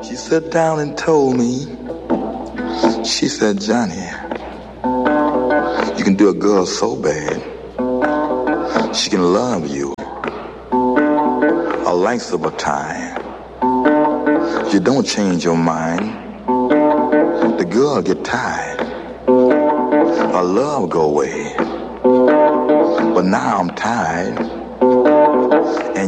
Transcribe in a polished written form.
She sat down and told me, she said, Johnny, you can do a girl so bad, she can love you a length of a time. You don't change your mind, the girl get tired, her love go away. But now I'm tired,